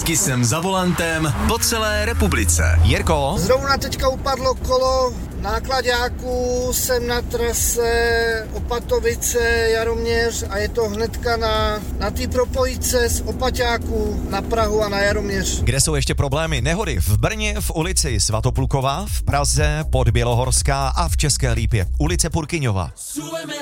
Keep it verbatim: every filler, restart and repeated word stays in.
Taky jsem za volantem po celé republice. Jirko? Zrovna teďka upadlo kolo náklaďáků, jsem na trase Opatovice, Jaroměř a je to hnedka na, na té propojce z Opaťáků na Prahu a na Jaroměř. Kde jsou ještě problémy? Nehody v Brně v ulici Svatopluková, v Praze, Podbělohorská a v České Lípě ulice Purkyňova.